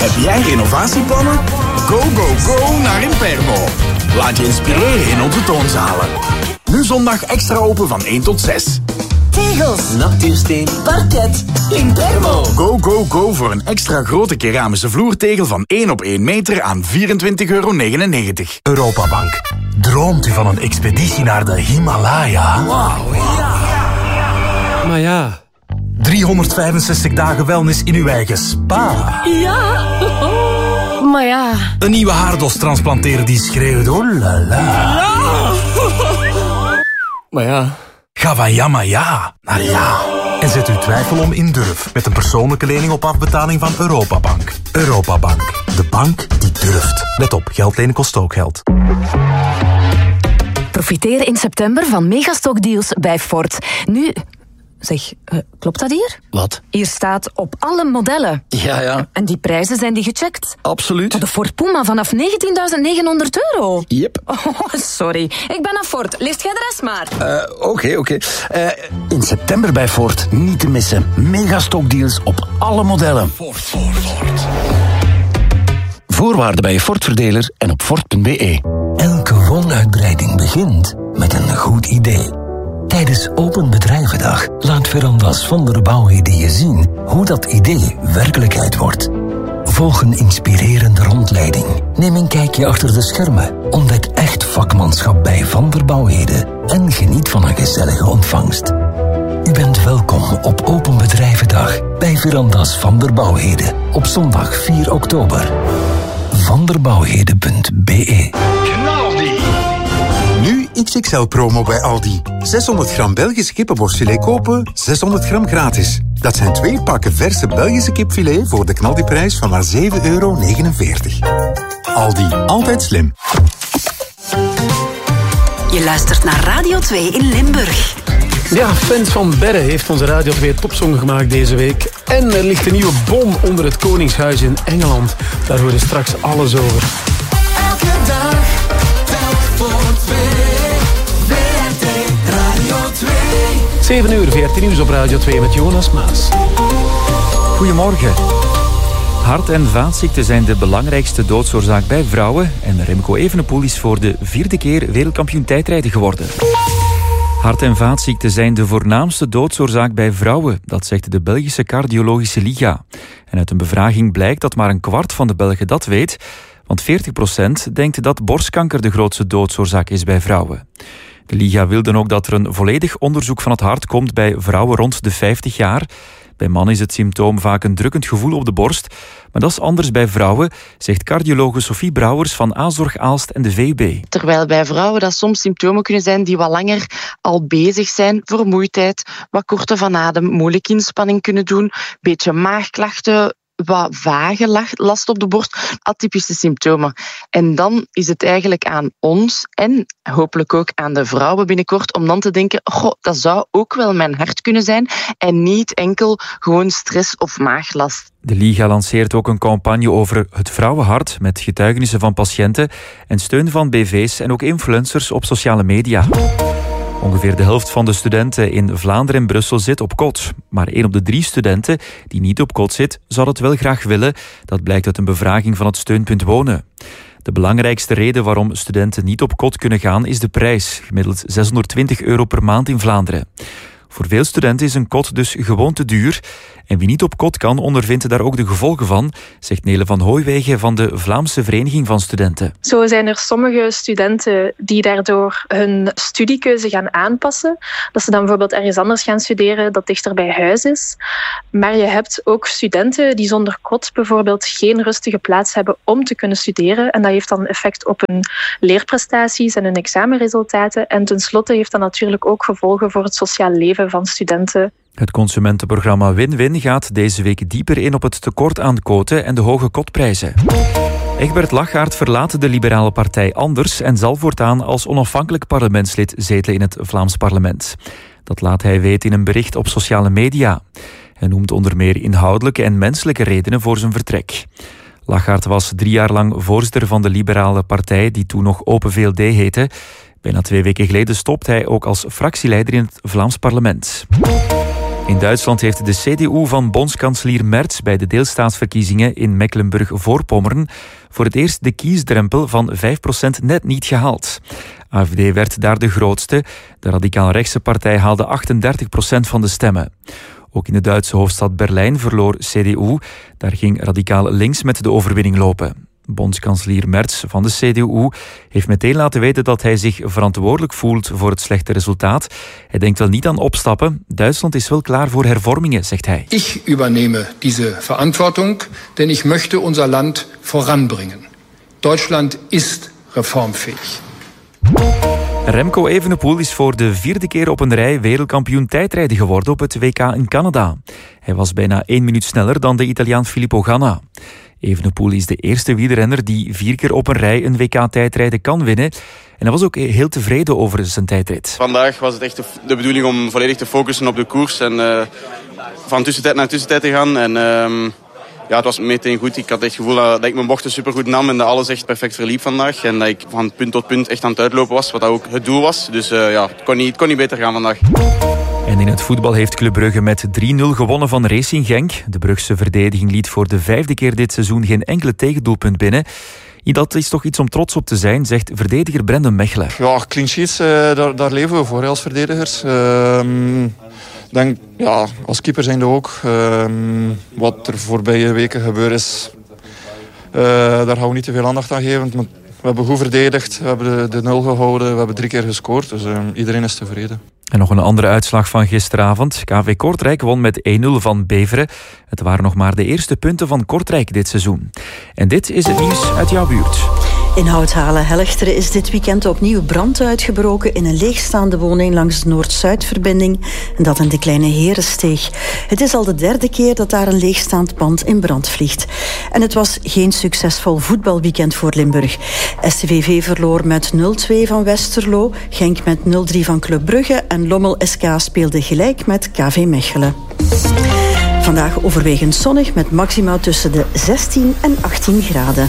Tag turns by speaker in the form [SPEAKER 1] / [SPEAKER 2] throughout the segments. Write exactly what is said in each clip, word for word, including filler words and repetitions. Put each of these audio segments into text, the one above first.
[SPEAKER 1] Heb jij renovatieplannen? Go, go, go naar Impermo. Laat je inspireren in onze toonzalen. Nu zondag extra open van één tot zes.
[SPEAKER 2] Tegels, natuursteen, parket, Impermo.
[SPEAKER 1] Go, go, go voor een extra grote keramische vloertegel van één op één meter aan vierentwintig euro negenennegentig.
[SPEAKER 3] Europabank. Droomt u van een expeditie naar de Himalaya?
[SPEAKER 4] Wauw, ja. Maar ja...
[SPEAKER 3] driehonderdvijfenzestig dagen wellness in uw eigen spa.
[SPEAKER 2] Ja. Maar ja...
[SPEAKER 3] Een nieuwe haardos transplanteren die schreeuwt. Oh la la.
[SPEAKER 2] Ja.
[SPEAKER 4] Maar ja...
[SPEAKER 3] Ga van ja maar ja naar ja. En zet uw twijfel om in durf met een persoonlijke lening op afbetaling van Europabank. Europabank. De bank die durft. Let op, geld lenen kost ook geld.
[SPEAKER 5] Profiteer in september van megastockdeals bij Ford. Nu... Zeg, uh, klopt dat hier?
[SPEAKER 4] Wat?
[SPEAKER 5] Hier staat op alle modellen.
[SPEAKER 4] Ja, ja.
[SPEAKER 5] En die prijzen zijn die gecheckt?
[SPEAKER 4] Absoluut.
[SPEAKER 5] De Ford Puma vanaf negentienduizend negenhonderd euro.
[SPEAKER 4] Yep.
[SPEAKER 5] Oh, sorry. Ik ben aan Ford. Leest jij de rest maar.
[SPEAKER 6] Oké, uh, oké. Okay, okay. uh, in september bij Ford niet te missen. Megastockdeals op alle modellen.
[SPEAKER 4] Ford, Ford, Ford.
[SPEAKER 6] Voorwaarden bij je Ford-verdeler en op Ford punt be.
[SPEAKER 7] Elke wonuitbreiding begint met een goed idee. Tijdens Open Bedrijvendag laat Verandas van der Bouwheden je zien hoe dat idee werkelijkheid wordt. Volg een inspirerende rondleiding. Neem een kijkje achter de schermen. Ontdek echt vakmanschap bij Van der Bouwheden en geniet van een gezellige ontvangst. U bent welkom op Open Bedrijvendag bij Verandas van der Bouwheden op zondag vier oktober. van der bouwheden punt be.
[SPEAKER 8] Nu X X L-promo bij Aldi. zeshonderd gram Belgische kippenborstfilet kopen, zeshonderd gram gratis. Dat zijn twee pakken verse Belgische kipfilet voor de knaldiprijs van maar zeven euro negenenveertig. Aldi, altijd slim.
[SPEAKER 9] Je luistert naar Radio twee in Limburg.
[SPEAKER 4] Ja, Fans van Berre heeft onze Radio twee topsong gemaakt deze week. En er ligt een nieuwe bom onder het Koningshuis in Engeland. Daar hoor je straks alles over.
[SPEAKER 2] Elke dag, telk voor twee. V R T Radio twee.
[SPEAKER 4] zeven uur, V R T Nieuws op Radio twee met Jonas Maas.
[SPEAKER 10] Goedemorgen. Hart- en vaatziekten zijn de belangrijkste doodsoorzaak bij vrouwen. En Remco Evenepoel is voor de vierde keer wereldkampioen tijdrijden geworden. Hart- en vaatziekten zijn de voornaamste doodsoorzaak bij vrouwen. Dat zegt de Belgische Cardiologische Liga. En uit een bevraging blijkt dat maar een kwart van de Belgen dat weet. Want veertig procent denkt dat borstkanker de grootste doodsoorzaak is bij vrouwen. De Liga wil dan ook dat er een volledig onderzoek van het hart komt bij vrouwen rond de vijftig jaar. Bij mannen is het symptoom vaak een drukkend gevoel op de borst. Maar dat is anders bij vrouwen, zegt cardiologe Sophie Brouwers van Azorg Aalst en de V U B.
[SPEAKER 11] Terwijl bij vrouwen dat soms symptomen kunnen zijn die wat langer al bezig zijn. Vermoeidheid, wat korte van adem, moeilijk inspanning kunnen doen, beetje maagklachten, wat vage last op de borst, atypische symptomen. En dan is het eigenlijk aan ons en hopelijk ook aan de vrouwen binnenkort om dan te denken, goh, dat zou ook wel mijn hart kunnen zijn en niet enkel gewoon stress of maaglast.
[SPEAKER 10] De Liga lanceert ook een campagne over het vrouwenhart met getuigenissen van patiënten en steun van B V's en ook influencers op sociale media. Ongeveer de helft van de studenten in Vlaanderen en Brussel zit op kot. Maar één op de drie studenten die niet op kot zit, zou het wel graag willen. Dat blijkt uit een bevraging van het Steunpunt Wonen. De belangrijkste reden waarom studenten niet op kot kunnen gaan is de prijs. Gemiddeld zeshonderdtwintig euro per maand in Vlaanderen. Voor veel studenten is een kot dus gewoon te duur. En wie niet op kot kan, ondervindt daar ook de gevolgen van, zegt Nele van Hooijwegen van de Vlaamse Vereniging van Studenten.
[SPEAKER 12] Zo zijn er sommige studenten die daardoor hun studiekeuze gaan aanpassen. Dat ze dan bijvoorbeeld ergens anders gaan studeren dat dichter bij huis is. Maar je hebt ook studenten die zonder kot bijvoorbeeld geen rustige plaats hebben om te kunnen studeren. En dat heeft dan effect op hun leerprestaties en hun examenresultaten. En tenslotte heeft dat natuurlijk ook gevolgen voor het sociaal leven van studenten.
[SPEAKER 10] Het consumentenprogramma Win-Win gaat deze week dieper in op het tekort aan koten en de hoge kotprijzen. Egbert Lachaert verlaat de Liberale Partij Anders en zal voortaan als onafhankelijk parlementslid zetelen in het Vlaams parlement. Dat laat hij weten in een bericht op sociale media. Hij noemt onder meer inhoudelijke en menselijke redenen voor zijn vertrek. Lachaert was drie jaar lang voorzitter van de Liberale Partij, die toen nog Open V L D heette. Bijna twee weken geleden stopt hij ook als fractieleider in het Vlaams parlement. In Duitsland heeft de C D U van bondskanselier Merz bij de deelstaatsverkiezingen in Mecklenburg-Voorpommern voor het eerst de kiesdrempel van vijf procent net niet gehaald. A F D werd daar de grootste. De radicaal-rechtse partij haalde achtendertig procent van de stemmen. Ook in de Duitse hoofdstad Berlijn verloor C D U. Daar ging radicaal links met de overwinning lopen. Bondskanselier Merz van de C D U heeft meteen laten weten dat hij zich verantwoordelijk voelt voor het slechte resultaat. Hij denkt wel niet aan opstappen. Duitsland is wel klaar voor hervormingen, zegt hij.
[SPEAKER 13] Ik übernehme diese Verantwortung, denn ich möchte unser Land voranbringen. Deutschland ist reformfähig.
[SPEAKER 10] Remco Evenepoel is voor de vierde keer op een rij wereldkampioen tijdrijden geworden op het W K in Canada. Hij was bijna één minuut sneller dan de Italiaan Filippo Ganna. Evenepoel is de eerste wielrenner die vier keer op een rij een W K-tijdrijden kan winnen. En hij was ook heel tevreden over zijn tijdrit.
[SPEAKER 14] Vandaag was het echt de bedoeling om volledig te focussen op de koers en uh, van tussentijd naar tussentijd te gaan. En uh, ja, het was meteen goed. Ik had echt het gevoel dat, dat ik mijn bochten supergoed nam en dat alles echt perfect verliep vandaag. En dat ik van punt tot punt echt aan het uitlopen was, wat dat ook het doel was. Dus uh, ja, het kon, niet, het kon niet beter gaan vandaag.
[SPEAKER 10] En in het voetbal heeft Club Brugge met drie nul gewonnen van Racing Genk. De Brugse verdediging liet voor de vijfde keer dit seizoen geen enkele tegendoelpunt binnen. Dat is toch iets om trots op te zijn, zegt verdediger Brendan Mechelen.
[SPEAKER 15] Ja, clean sheets, uh, daar, daar leven we voor als verdedigers. Uh, denk, ja, als keeper zijn we ook. Uh, wat er voorbije weken gebeurd is, uh, daar gaan we niet te veel aandacht aan geven. Maar we hebben goed verdedigd, we hebben de, de nul gehouden, we hebben drie keer gescoord. Dus uh, iedereen is tevreden.
[SPEAKER 10] En nog een andere uitslag van gisteravond. K V Kortrijk won met één nul van Beveren. Het waren nog maar de eerste punten van Kortrijk dit seizoen. En dit is het nieuws uit jouw buurt.
[SPEAKER 16] In Houthalen-Helchteren is dit weekend opnieuw brand uitgebroken in een leegstaande woning langs de Noord-Zuidverbinding, en dat in de Kleine Herensteeg. Het is al de derde keer dat daar een leegstaand pand in brand vliegt. En het was geen succesvol voetbalweekend voor Limburg. S T V V verloor met nul twee van Westerlo, Genk met nul drie van Club Brugge en Lommel S K speelde gelijk met K V Mechelen. Vandaag overwegend zonnig met maxima tussen de zestien en achttien graden.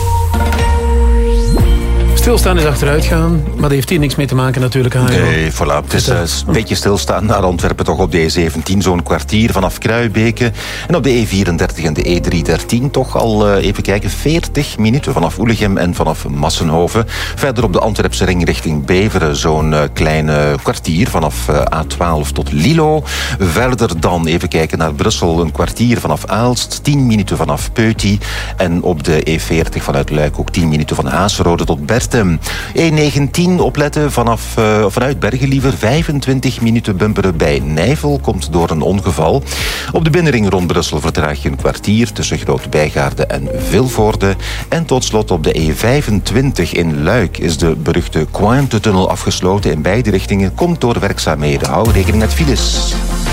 [SPEAKER 4] Stilstaan is achteruit gaan, maar dat heeft hier niks mee te maken natuurlijk. Aan,
[SPEAKER 17] nee, voilà. Het is uh, een beetje stilstaan naar Antwerpen, toch op de E zeventien, zo'n kwartier vanaf Kruibeke. En op de E vierendertig en de E driehonderddertien toch al, uh, even kijken, veertig minuten vanaf Oelegem en vanaf Massenhoven. Verder op de Antwerpse ring richting Beveren, zo'n uh, kleine kwartier vanaf uh, A twaalf tot Lilo. Verder dan even kijken naar Brussel, een kwartier vanaf Aalst, tien minuten vanaf Peuty. En op de E veertig vanuit Luik ook tien minuten van Haasrode tot Berten. E negentien opletten vanaf, uh, vanuit Bergen liever. vijfentwintig minuten bumperen bij Nijvel. Komt door een ongeval. Op de binnenring rond Brussel vertraag je een kwartier tussen Groot Bijgaarde en Vilvoorde. En tot slot op de E vijfentwintig in Luik is de beruchte Cointe-tunnel afgesloten in beide richtingen. Komt door werkzaamheden. Hou rekening met files.